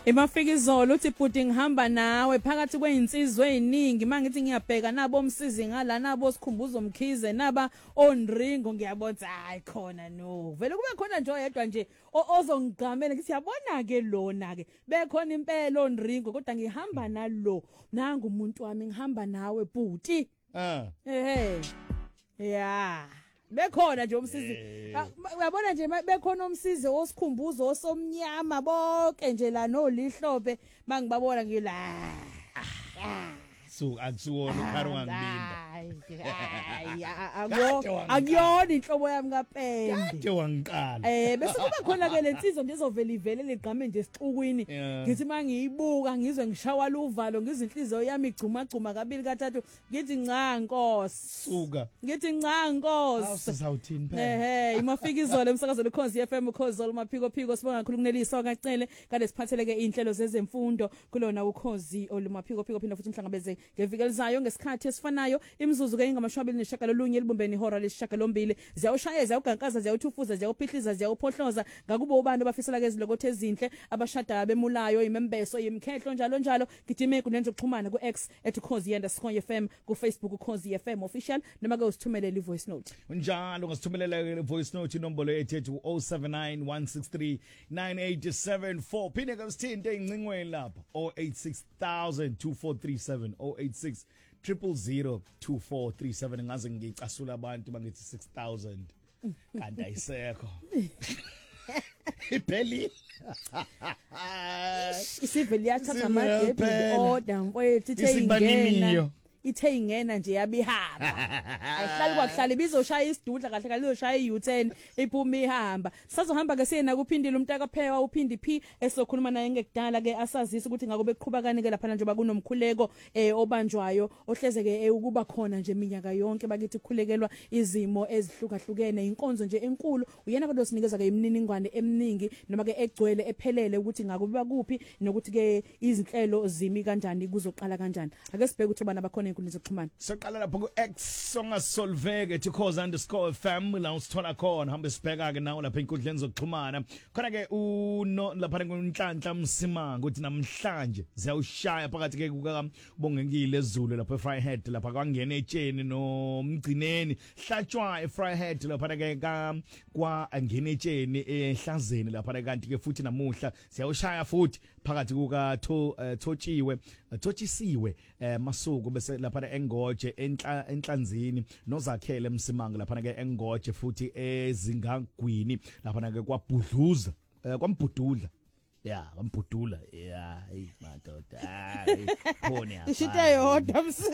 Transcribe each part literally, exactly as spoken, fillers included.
Emafika izolo uthi bhuti ngihamba nawe phakathi kweinsizwe eziningi mangithi ngiyabheka nabo omsizi ngala nabo sikhumbuzo umkhize naba onringo ngiyabona hayi khona no vele kube khona nje oyedwa nje ozongigamela ngithi yabona ke lona ke bekhona impela onringo kodwa ngihamba nalo nanga umuntu wami ngihamba nawe bhuti ah ehe yeah bekhona nje umsizi uyabona nje bekhona umsizi osikhumbuzo osomnyama bonke nje la nolihlobe mangibabona ngila so akusuwona ukhari wangibinda hayi akuyona inhlobo yami kaPende kade wangiqala eh bese kuba khona ke lensizwa nje ezovela ivele leqhame nje sixukwini ngithi mangiyibuka ngizwe ngishawa luvalo ngizinhliziyo yami igcuma gcuma kabili kathathu ngithi nca nkosi suka ngithi nca nkosi awusizawuthini phela ehe imafika izolo emsakazweni ukhozi F M ukhozi izolo maphiko phiko sibonga kakhulu kunelisa kacele kade siphatheleke inhlelo zezemfundo kulona ukhozi olumaphiko phiko phinda futhi umhlangabeze ngeviki elizayo ngesikhathi esifanayo imizuzu ke ingamashwabili neshagalolunye elibumbeni ihora lesishagalombili ziyawushaya ziyawugankaza ziyawuthufuza ziyawuphihliza ziyawuphohloza ngakubo ubani abafisela ke izilokothe ezinhle abashada abemulayo imembeso yimkhehlo njalo njalo gijime kunenze ukuxhumana ku X at ukhozi underscore F M ku Facebook ukhozi F M official noma ke usithumelele ivoice note njalo ngasithumelela ke voice note inombolo ethu zero seven nine one six three nine eight seven four phinde ke sithinte incingweni lapha zero eight six thousand two four three seven zero eight six triple zero two four three seven ngaze ngicasula abantu bangithi six thousand kanti ayisekho ipheli isiveli yathatha amadebit order mfowethu ithe ingena ithe ingena nje yabihamba ayihlali kwakuhlala bizoshaya isidudla kahle kahle izoshaya i U ten iphuma ihamba sazohamba ke siyena kuphindile umntaka phewa uphindi P esokhuluma naye ngekudala ke asazisa ukuthi ngakube kuqhubeka kanike lapha nje bakunomkhuleko eh obanjwayo ohlezeke ukuba khona nje iminyaka yonke bakithi kukhulekelwa izimo ezihlukahlukene inkonzo nje enkulu uyena kodwa sinikeza ke imininingwane eminingi noma ke egcwele ephelele ukuthi ngakube bakuphi nokuthi ke izinhlelo zimi kanjani kuzoqala kanjani ake sibheke ukuthi bana bakhona inkundla zokuxhumana soqala lapho ku X songasolveke tikhoza underscore F M la usithola khona hamba sibheka ke nawo lapha inkundleni zokuxhumana khona ke uno lapha kunhlanhla Msimanga uthi namhlanje ziyawushaya phakathi ke kuka bongengile ezulu lapha eFryhead lapha kwangena etsheni nomgcineni hlatshwa eFryhead lapha ke ka kwa angena etsheni ehlazeni lapha kanti ke futhi namuhla ziyawushaya futhi phakathi kuka thotshiwe thochisiwe masuku bese lapha eNgoje enhla enhlanzini nozakhele Msimanga lapha ke eNgoje futhi ezingagwini lapha ke kwabhudluza kwambhudula ya kwambhudula ya hey madoda hayi khona ya ishita yodwa msisi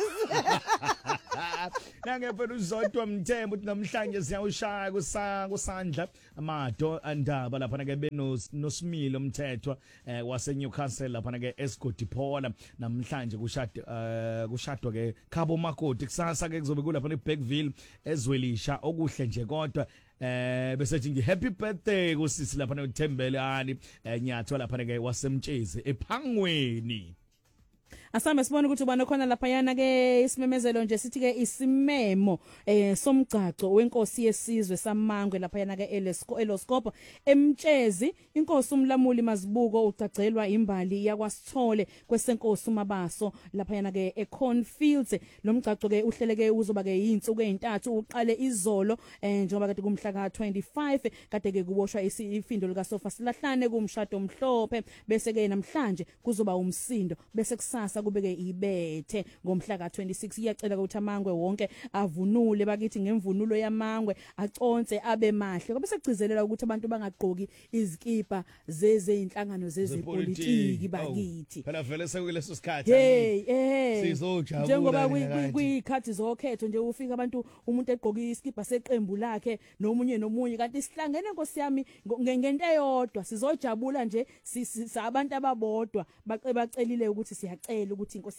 nangepela uzodwa mthembu uthi namhlanje siyawushaya kusandla amado andaba lapha ke benosimilo umthethwa wase Newcastle lapha ke eScottipola namhlanje kushada kushadwa ke Khabo Makoti kusasa ke kuzobe kulapha eBackville ezwelisha okuhle nje kodwa eh bese ngi happy birthday kusisi lapha noThembelani enyatho lapha ke wasemtshezi ephangweni Asame sibone ukuthi ubani khona lapha yana ke isimemezelo nje sithi ke isimemo eh somgcaco wenkosi yesizwe samangwe lapha yana ke elesco eloscope emtshezi inkosi umlamuli mazibuko ucacelwa imbali yakwasithole kwesenkosi uMabaso lapha yana ke eConfields lo mgcaco ke uhleleke uzoba ke izinsuku ezintathu uqale izolo eh njengoba kade kumhla ka twenty-five kade ke kuboshwa ifindo lika Sofa Silahlane kumshado omhlophe bese ke namhlanje kuzoba umsindo bese kusasa kubeke ibethe ngomhla ka twenty-six iyacela ukuthi amangwe wonke avunule bakithi ngemvunulo yamangwe aconse abe mahle ngoba segcizelela ukuthi abantu bangagqoki izikipa zeze inhlangano zezepolitiki bakithi phela vele sekuleso sikhathi hey eh sizojabula njengoba kuyikhathi zokhetho nje ufika abantu umuntu egqoki iskipa seqembu lakhe nomunye nomunye kanti sihlangene Nkosi yami ngento eyodwa sizojabula nje sabantu ababodwa bacelile ukuthi siyacela ukuthi Nkosi yami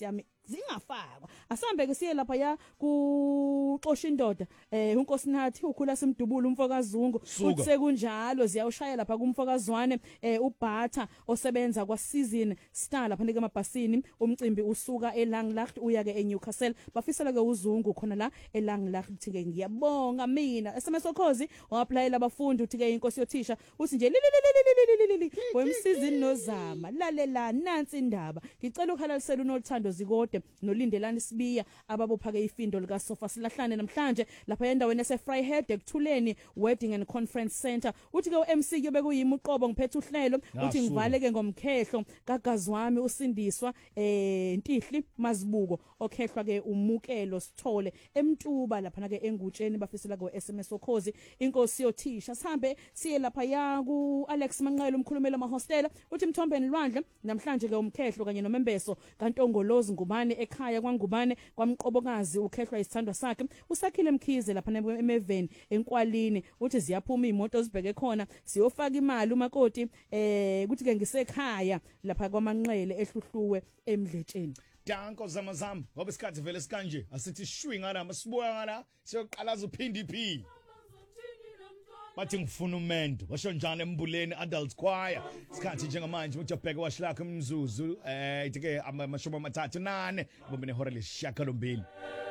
zingafakwa asambe ke siye lapha ya kuxosha indoda eh unkosinathi ukhula simdubula umfokazungu uthi sekunjalo ziyawushaya lapha kumfokazwane eh uBhatha osebenza kwa Season Star lapha ke emabhasini umcimbi usuka eLanglaagte uya ke eNewcastle bafisela ke uzungu khona la eLanglaagte ke ngiyabonga mina S M S okhozi wapplyela abafundi uthi ke inkosi yothisha uthi nje wemsizini nozama lalela nansi indaba ngicela ukhalalisela unothando zikode nolindelani sibiya ababopha ke ifindo lika Sofa silahlane namhlanje lapha endaweni ese Vryheid ekuthuleni Wedding and Conference Center uthi ke uM C kuyobe kuyimi uqobo ngiphethe uhlelo uthi ngivaleke ngomkhehlo kagazi wami usindiswa eh Ntihli Mazibuko okhehlwa ke umukelo Sithole emtuba lapha ke engutsheni bafisela ke S M S okhozi inkosi yothisha sihambe siye lapha ya ku Alex Manqele umkhulumeli wamahostela uthi Mthombeni Lwandle namhlanje ke umkhehlo kanye nomembeso kaNtongolozi Ngubane ekhaya kwaNgubane kwamqobokazi ukhehlwa isithandwa sakhe usakhile Mkhize lapha eMeven enkwalini uthi ziyaphuma imoto zibheke khona siyofaka imali umakoti eh kuthi ke ngisekhaya lapha kwaManqele ehluhluwe emdletsheni Danko zamazam ngoba isikhathi vele sikanje asithi shwi ngala masibuya ngala siyoqalaza uphindi phi bathi ngifuna umendo washo njani embuleni adult choir isikhathi njengamanje uthi ubheke washilaka umzuzu eh ithike amashumi amathathu nane bombe nehora leshaka lombili